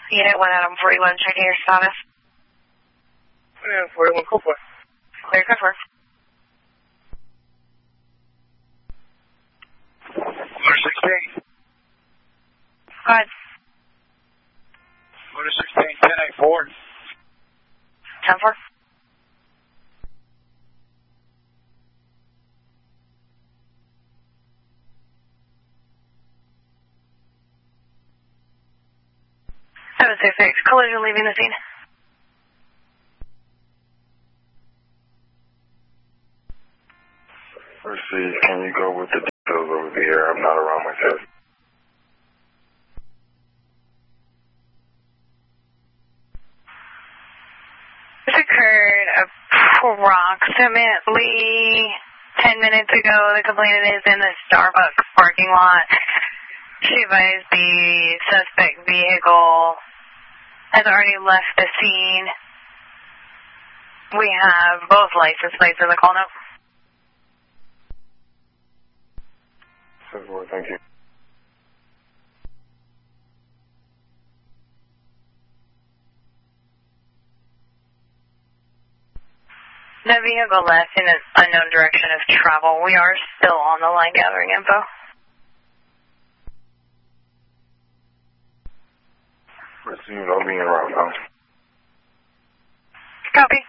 Unit 1 Adam 41, checking your status. Yeah, 41, go for it. Clear, go for it. Motor 16. Go ahead. Motor 16, 10-8-4. 10-4. Collision leaving the scene. Receive, can you go with the details over here? I'm not around myself. This occurred approximately 10 minutes ago. The complainant is in the Starbucks parking lot. She advised the suspect vehicle has already left the scene. We have both license plates in the call note. Thank you. The vehicle left in an unknown direction of travel. We are still on the line gathering info. Receive, I'll be around now. Copy.